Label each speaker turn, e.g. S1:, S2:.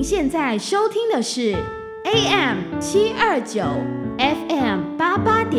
S1: 现在收听的是 AM729 FM88.1